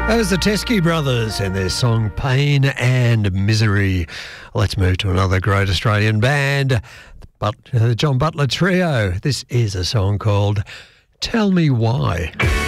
That was the Teskey Brothers and their song Pain and Misery. Let's move to another great Australian band, the John Butler Trio. This is a song called Tell Me Why.